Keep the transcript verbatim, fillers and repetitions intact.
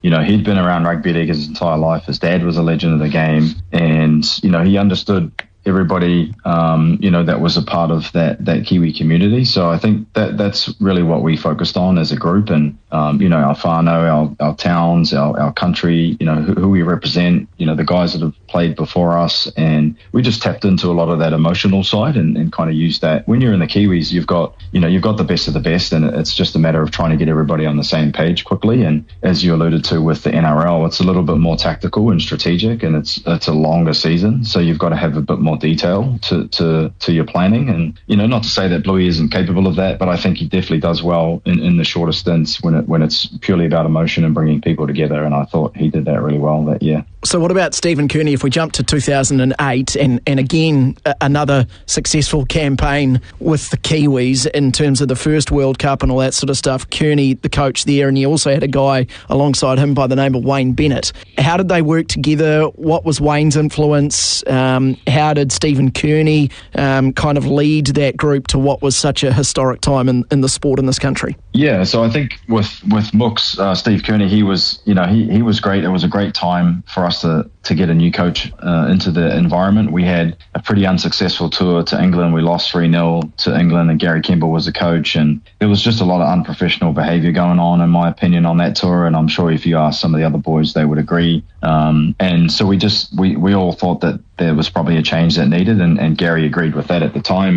you know, he'd been around rugby league his entire life. His dad was a legend of the game, and, you know, he understood everybody, um, you know, that was a part of that, that Kiwi community. So I think that that's really what we focused on as a group, and, um, you know, our whānau, our, our towns, our, our country, you know, who, who we represent, you know, the guys that have played before us. And we just tapped into a lot of that emotional side and, and kind of used that. When you're in the Kiwis, you've got, you know, you've got the best of the best, and it's just a matter of trying to get everybody on the same page quickly. And as you alluded to with the N R L, it's a little bit more tactical and strategic, and it's, it's a longer season. So you've got to have a bit more detail to, to, to your planning. And, you know, not to say that Bluey isn't capable of that, but I think he definitely does well in, in the shorter stints when it, when it's purely about emotion and bringing people together. And I thought he did that really well that year. So what about Stephen Kearney if we jump to two thousand eight and, and again, a, another successful campaign with the Kiwis in terms of the first World Cup and all that sort of stuff. Kearney, the coach there, and you also had a guy alongside him by the name of Wayne Bennett. How did they work together? What was Wayne's influence? Um, how did Stephen Kearney um, kind of lead that group to what was such a historic time in, in the sport in this country? Yeah, so I think with with Mooks, uh, Steve Kearney, he was, you know, he, he was great. It was a great time for us to, to get a new coach uh, into the environment. We had a pretty unsuccessful tour to England. We lost three nil to England, and Gary Kemble was the coach. And there was just a lot of unprofessional behaviour going on, in my opinion, on that tour. And I'm sure if you ask some of the other boys, they would agree. Um, and so we just, we, we all thought that there was probably a change that needed, and, and Gary agreed with that at the time.